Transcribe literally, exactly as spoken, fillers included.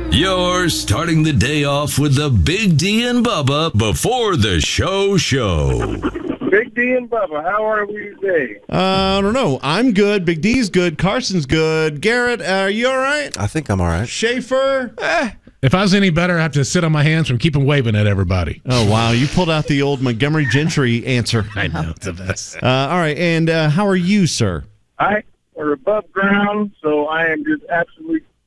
You're starting the day off with the Big D and Bubba before the show show. Big D and Bubba, how are we today? Uh, I don't know. I'm good. Big D's good. Carson's good. Garrett, are you all right? I think I'm all right. Schaefer? Eh. If I was any better, I have to sit on my hands from keeping waving at everybody. Oh, wow. You pulled out the old Montgomery Gentry answer. I know. It's the best. Uh, all right. And uh, how are you, sir? I we're above ground, so I am just absolutely